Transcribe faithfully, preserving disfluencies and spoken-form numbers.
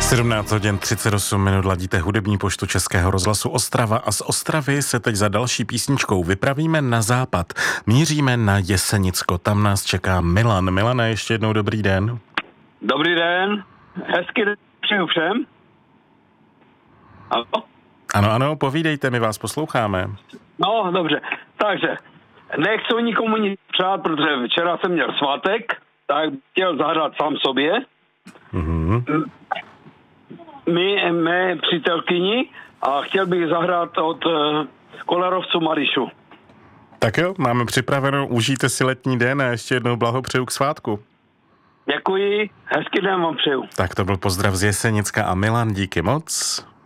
sedmnáct hodin třicet osm minut, ladíte hudební poštu Českého rozhlasu Ostrava a z Ostravy se teď za další písničkou vypravíme na západ. Míříme na Jesenicko, tam nás čeká Milan. Milane, ještě jednou dobrý den. Dobrý den, hezký den přeju všem. Ano? Ano, ano, povídejte, my vás posloucháme. No, dobře, takže nechci nikomu nic přát, protože včera jsem měl svátek, tak chtěl zahrát sám sobě. Mm-hmm. My, mé přítelkyni a chtěl bych zahrát od uh, Kolerovců Marišu. Tak jo, máme připraveno, užijte si letní den a ještě jednou blahopřeju k svátku. Děkuji, hezký den vám přeju. Tak to byl pozdrav z Jesenicka a Milan, díky moc.